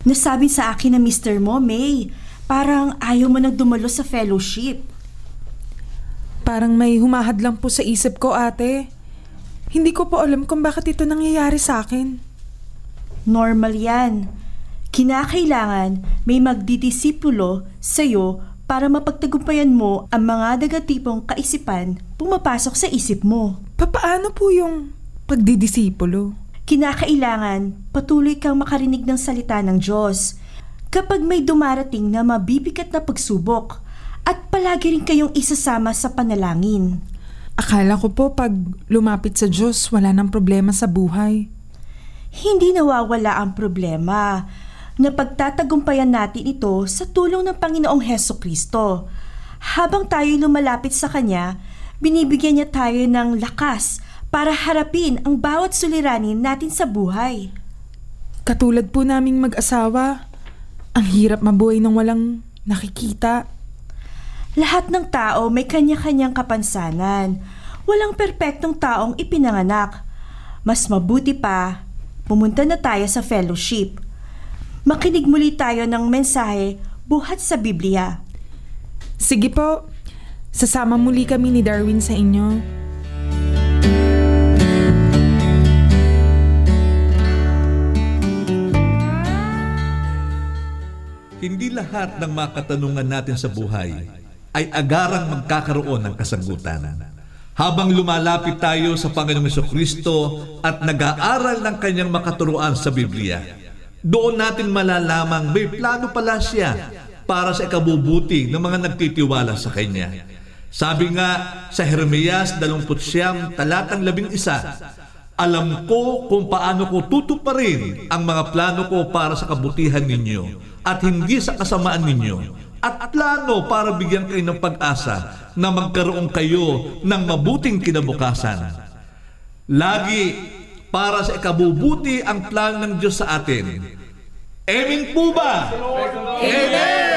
Nasabi sa akin na mister mo, May, parang ayaw mo nang dumalo sa fellowship. Parang may humahad lang po sa isip ko, ate. Hindi ko po alam kung bakit ito nangyayari sa akin. Normal yan. Kinakailangan may magdidisipulo sa'yo para mapagtagumpayan mo ang mga negatibong kaisipan pumapasok sa isip mo. Papaano po yung pagdidisipulo? Kinakailangan patuloy kang makarinig ng salita ng Diyos kapag may dumarating na mabibigat na pagsubok at palagi rin kayong isasama sa panalangin. Akala ko po pag lumapit sa Diyos, wala nang problema sa buhay. Hindi nawawala ang problema na pagtatagumpayan natin ito sa tulong ng Panginoong Hesukristo. Habang tayo lumalapit sa Kanya, binibigyan niya tayo ng lakas para harapin ang bawat suliranin natin sa buhay. Katulad po naming mag-asawa, ang hirap mabuhay nang walang nakikita. Lahat ng tao may kanya-kanyang kapansanan. Walang perpektong taong ipinanganak. Mas mabuti pa, pumunta na tayo sa fellowship. Makinig muli tayo ng mensahe buhat sa Biblia. Sige po, sasama muli kami ni Darwin sa inyo. Hindi lahat ng mga katanungan natin sa buhay ay agarang magkakaroon ng kasagutan. Habang lumalapit tayo sa Panginoong Jesucristo at nag-aaral ng kanyang makaturuan sa Biblia, doon natin malalamang may plano pala siya para sa ikabubuti ng mga nagtitiwala sa kanya. Sabi nga sa Jeremias 29, talatang 11, alam ko kung paano ko tutuparin ang mga plano ko para sa kabutihan ninyo at hindi sa kasamaan ninyo, at plano para bigyan kayo ng pag-asa na magkaroon kayo ng mabuting kinabukasan. Lagi para sa ikabubuti ang plano ng Diyos sa atin. Amen po ba? Amen!